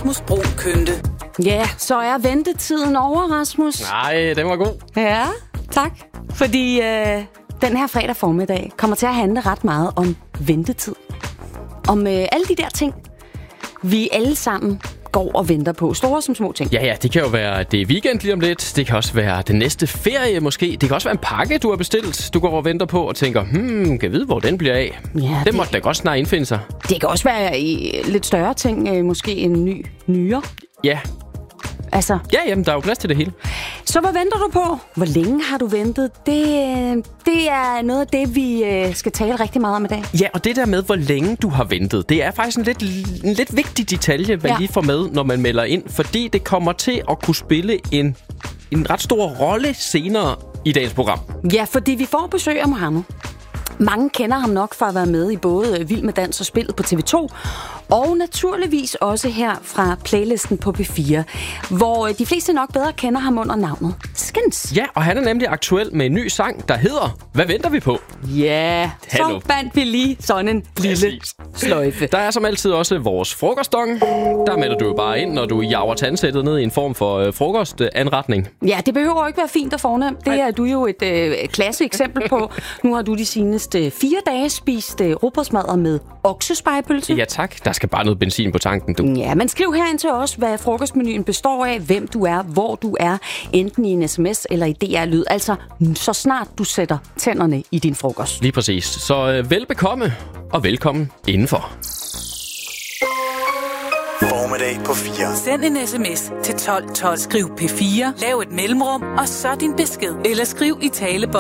Rasmus Bro Kønte. Ja, så er ventetiden over, Rasmus. Nej, den var god. Ja, tak. Fordi den her fredag formiddag kommer til at handle ret meget om ventetid. Om alle de der ting, vi alle sammen går og venter på. Store som små ting. Ja, det kan jo være, det er weekend lige om lidt. Det kan også være den næste ferie måske. Det kan også være en pakke, du har bestilt. Du går og venter på og tænker, kan jeg vide, hvor den bliver af? Ja, det måtte da godt snart indfinde sig. Det kan også være lidt større ting. Måske en ny nyre. Ja. Altså. Ja, jamen, der er jo plads til det hele. Så hvad venter du på? Hvor længe har du ventet? Det er noget af det, vi skal tale rigtig meget om i dag. Ja, og det der med, hvor længe du har ventet, det er faktisk en lidt vigtig detalje, man lige får med, når man melder ind. Fordi det kommer til at kunne spille en ret stor rolle senere i dagens program. Ja, fordi vi får besøg af Mohammed. Mange kender ham nok for at være med i både Vild med Dans og Spillet på TV2, og naturligvis også her fra playlisten på P4, hvor de fleste nok bedre kender ham under navnet Skins. Ja, og han er nemlig aktuel med en ny sang, der hedder Hvad venter vi på? Ja, så bandt vi lige sådan en lille sløjfe. Der er som altid også vores frokostdong. Der melder du jo bare ind, når du jager tandsættet ned i en form for frokostanretning. Ja, det behøver ikke være fint og fornemt. Det er du jo et klasse eksempel på. Nu har du de seneste 4 dage spist rugbrødsmadder med oksespegepølse. Ja tak, der skal bare noget benzin på tanken, du. Ja, men skriv herind til os, hvad frokostmenuen består af, hvem du er, hvor du er, enten i en sms eller i DR-lyd. Altså, så snart du sætter tænderne i din frokost. Lige præcis. Så velbekomme og velkommen indenfor. Formiddag på 4. Send en sms til 12 12. Skriv P4, lav et mellemrum, og så din besked. Eller skriv i talebånd